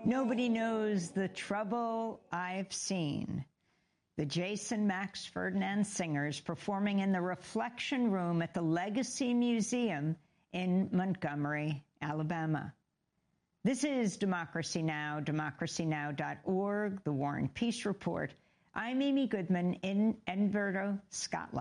Nobody knows the trouble I've seen. The Jason Max Ferdinand Singers performing in the Reflection Room at the Legacy Museum in Montgomery, Alabama. This is Democracy Now!, democracynow.org, The War and Peace Report. I'm Amy Goodman in Edinburgh, Scotland.